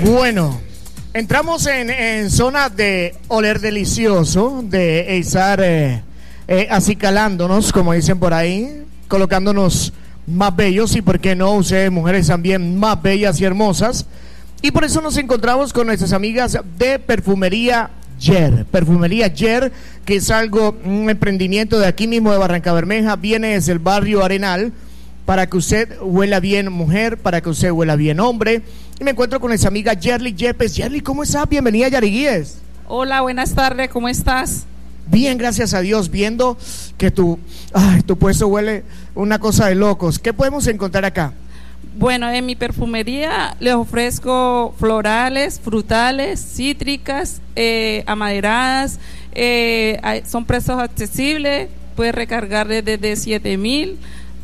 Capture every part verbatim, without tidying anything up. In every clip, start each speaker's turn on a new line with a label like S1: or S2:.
S1: Bueno, entramos en, en zona de oler delicioso, de estar eh, eh, acicalándonos, como dicen por ahí, colocándonos más bellos y, por qué no, ustedes mujeres también más bellas y hermosas. Y por eso nos encontramos con nuestras amigas de Perfumería Jer. Perfumería Jer, que es algo, un emprendimiento de aquí mismo de Barrancabermeja, viene desde el barrio Arenal, para que usted huela bien mujer, para que usted huela bien hombre. Y me encuentro con nuestra amiga Yerly Yepes. Yerly, ¿cómo estás? Bienvenida a Yariguíes.
S2: Hola, buenas tardes, ¿cómo estás?
S1: Bien, gracias a Dios, viendo que tu, ay, tu puesto huele una cosa de locos. ¿Qué podemos encontrar acá?
S2: Bueno, en mi perfumería les ofrezco florales, frutales, cítricas, eh, amaderadas, eh, hay, son precios accesibles, puedes recargar desde siete mil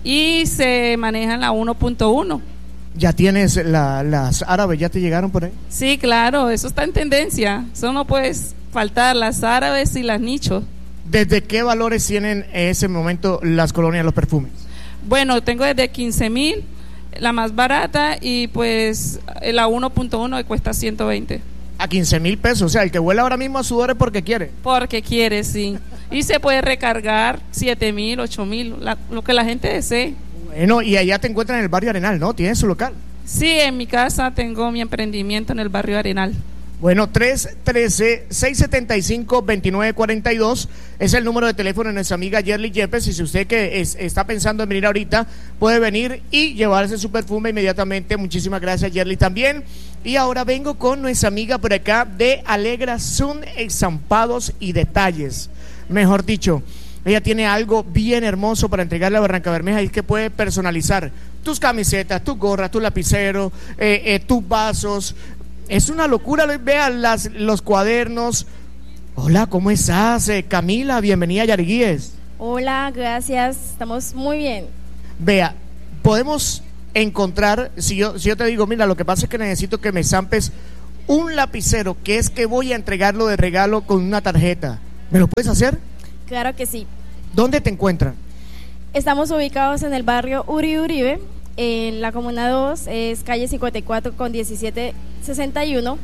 S2: y se manejan la uno punto uno.
S1: ¿Ya tienes la, las árabes? ¿Ya te llegaron por ahí?
S2: Sí, claro, eso está en tendencia, eso no puedes faltar, las árabes y las nichos.
S1: ¿Desde qué valores tienen en ese momento las colonias, los perfumes?
S2: Bueno, tengo desde quince mil, la más barata, y pues la uno punto uno que cuesta ciento veinte.
S1: A quince mil pesos, o sea, el que huele ahora mismo a sudor es porque quiere.
S2: Porque quiere, sí. Y se puede recargar siete mil, ocho mil, lo que la gente desee.
S1: Bueno, y allá te encuentras en el barrio Arenal, ¿no? ¿Tienes su local?
S2: Sí, en mi casa tengo mi emprendimiento en el barrio Arenal.
S1: Bueno, tres uno tres, seis siete cinco, dos nueve cuatro dos es el número de teléfono de nuestra amiga Yerly Yepes. Y si usted que es, está pensando en venir ahorita, puede venir y llevarse su perfume inmediatamente. Muchísimas gracias, Yerly, también. Y ahora vengo con nuestra amiga por acá de Alegra Sun Estampados y Detalles. Mejor dicho, ella tiene algo bien hermoso para entregarle a Barrancabermeja, y es que puede personalizar tus camisetas, tus gorras, tu lapicero, eh, eh, tus vasos. Es una locura, vean las, los cuadernos. Hola, ¿cómo estás? Eh, Camila, bienvenida a Yariguíes.
S3: Hola, gracias, estamos muy bien.
S1: Vea, podemos encontrar, si yo, si yo te digo, mira, lo que pasa es que necesito que me estampes un lapicero, que es que voy a entregarlo de regalo con una tarjeta. ¿Me lo puedes hacer?
S3: Claro que sí.
S1: ¿Dónde te encuentran?
S3: Estamos ubicados en el barrio Uri Uribe, en la comuna dos, es calle cincuenta y cuatro con diecisiete sesenta y uno.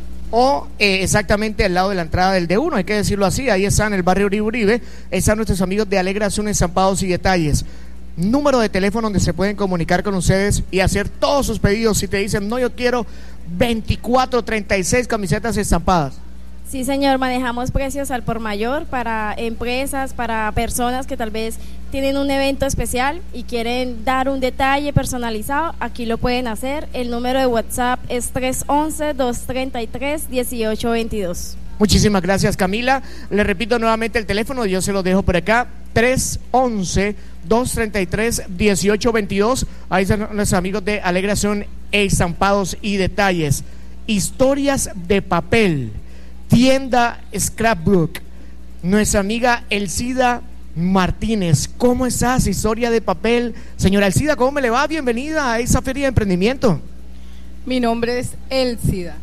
S1: O eh, exactamente al lado de la entrada del D uno, hay que decirlo así, ahí está en el barrio Uri Uribe, están nuestros amigos de Alegra Sun Estampados y Detalles. Número de teléfono donde se pueden comunicar con ustedes y hacer todos sus pedidos. Si te dicen, no, yo quiero veinticuatro, treinta y seis camisetas estampadas.
S3: Sí, señor, manejamos precios al por mayor para empresas, para personas que tal vez tienen un evento especial y quieren dar un detalle personalizado. Aquí lo pueden hacer. El número de WhatsApp es tres once, dos treinta y tres, dieciocho veintidós.
S1: Muchísimas gracias, Camila. Le repito nuevamente el teléfono, yo se lo dejo por acá, tres once, dos treinta y tres, dieciocho veintidós. Ahí están nuestros amigos de Alegra Sun Estampados y Detalles. Historias de papel. Tienda Scrapbook, nuestra amiga Elcida Martínez. ¿Cómo estás? Historia de papel. Señora Elcida, ¿cómo me le va? Bienvenida a esa feria de emprendimiento.
S4: Mi nombre es Elcida.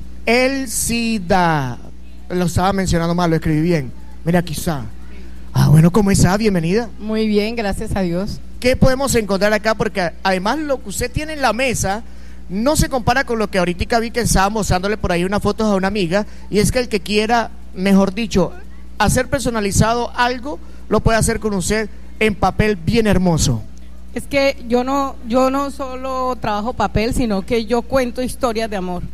S1: Elcida. Lo estaba mencionando mal, lo escribí bien. Mira, quizá. Ah, bueno, ¿cómo está? Bienvenida.
S4: Muy bien, gracias a Dios.
S1: ¿Qué podemos encontrar acá? Porque además lo que usted tiene en la mesa no se compara con lo que ahorita vi que estaba mostrándole por ahí unas fotos a una amiga, y es que el que quiera, mejor dicho, hacer personalizado algo, lo puede hacer con usted en papel bien hermoso.
S4: Es que yo no, yo no solo trabajo papel, sino que yo cuento historias de amor.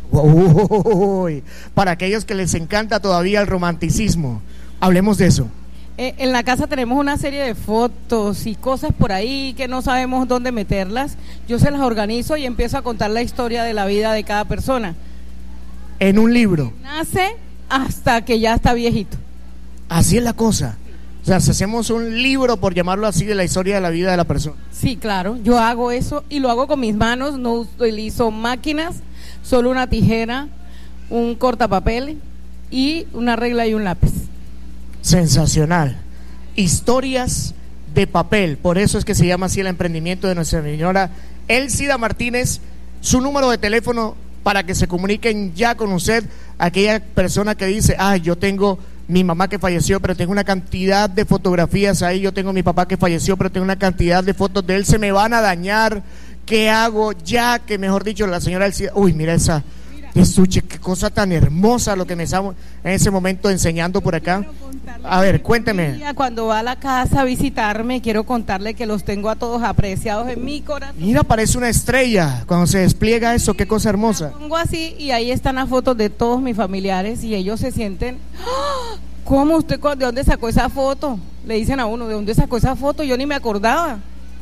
S1: Uy, para aquellos que les encanta todavía el romanticismo, hablemos de eso.
S4: Eh, en la casa tenemos una serie de fotos y cosas por ahí que no sabemos dónde meterlas. Yo se las organizo y empiezo a contar la historia de la vida de cada persona.
S1: En un libro.
S4: Nace hasta que ya está viejito.
S1: Así es la cosa. O sea, si hacemos un libro, por llamarlo así, de la historia de la vida de la persona.
S4: Sí, claro, yo hago eso y lo hago con mis manos, no utilizo máquinas, solo una tijera, un cortapapel y una regla y un lápiz.
S1: Sensacional. Historias de papel, por eso es que se llama así el emprendimiento de nuestra señora Elcida Martínez. Su número de teléfono para que se comuniquen ya con usted, aquella persona que dice, ah, yo tengo mi mamá que falleció, pero tengo una cantidad de fotografías ahí, yo tengo mi papá que falleció, pero tengo una cantidad de fotos de él, se me van a dañar, ¿qué hago? Ya que, mejor dicho, la señora Elcida, uy, mira esa, Estuche, qué cosa tan hermosa lo que me estamos en ese momento enseñando por acá. A ver, cuénteme.
S4: Cuando va a la casa a visitarme, quiero contarle que los tengo a todos apreciados en mi corazón.
S1: Mira, parece una estrella cuando se despliega eso, qué cosa hermosa.
S4: La pongo así y ahí están las fotos de todos mis familiares y ellos se sienten, ¡ah! ¿Cómo usted, de dónde sacó esa foto? Le dicen a uno, ¿de dónde sacó esa foto? Yo ni me acordaba.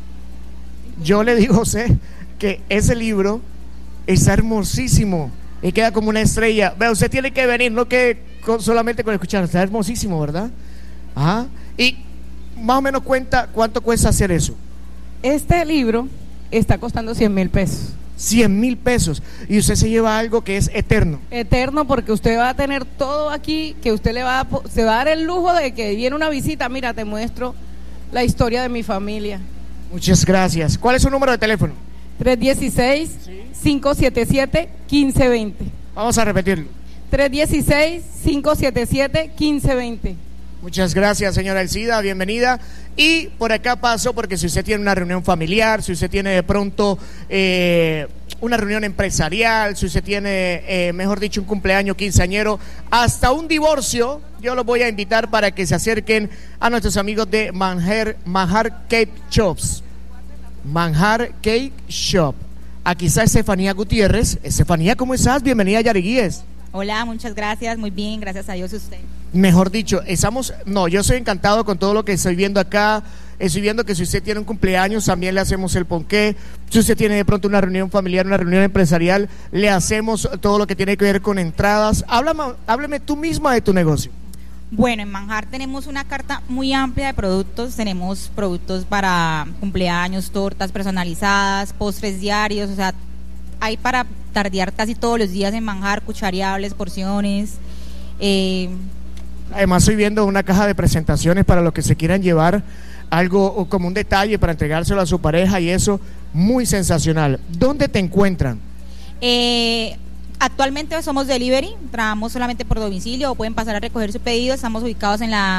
S1: Yo le digo a usted que ese libro está hermosísimo y queda como una estrella. Vea, usted tiene que venir, no que con, solamente con escuchar, está hermosísimo, ¿verdad? Ajá. Y más o menos cuenta cuánto cuesta hacer eso.
S4: Este libro está costando cien mil pesos.
S1: cien mil pesos. Y usted se lleva algo que es eterno.
S4: Eterno, porque usted va a tener todo aquí, que usted le va a, se va a dar el lujo de que viene una visita. Mira, te muestro la historia de mi familia.
S1: Muchas gracias. ¿Cuál es su número de teléfono?
S4: tres uno seis, cinco siete siete, uno cinco dos cero.
S1: Vamos a repetirlo.
S4: tres uno seis, cinco siete siete, uno cinco dos cero.
S1: Muchas gracias, señora Elcida, bienvenida. Y por acá paso porque si usted tiene una reunión familiar, si usted tiene de pronto eh, una reunión empresarial, si usted tiene, eh, mejor dicho, un cumpleaños quinceañero, hasta un divorcio, yo los voy a invitar para que se acerquen a nuestros amigos de Manjar, Manjar Cake Shops. Manjar Cake Shop. Aquí está Estefanía Gutiérrez. Estefanía, ¿cómo estás? Bienvenida a Yariguíes.
S5: Hola, muchas gracias, muy bien, gracias a Dios usted.
S1: Mejor dicho, estamos, no, yo estoy encantado con todo lo que estoy viendo acá. Estoy viendo que si usted tiene un cumpleaños, también le hacemos el ponqué. Si usted tiene de pronto una reunión familiar, una reunión empresarial, le hacemos todo lo que tiene que ver con entradas. Háblame, háblame tú misma de tu negocio.
S5: Bueno, en Manjar tenemos una carta muy amplia de productos. Tenemos productos para cumpleaños, tortas personalizadas, postres diarios, o sea, hay para tardear casi todos los días en Manjar, cuchareables, porciones. Eh,
S1: Además estoy viendo una caja de presentaciones para los que se quieran llevar algo como un detalle para entregárselo a su pareja y eso, muy sensacional. ¿Dónde te encuentran?
S5: Eh, actualmente somos delivery, trabajamos solamente por domicilio o pueden pasar a recoger su pedido. Estamos ubicados en la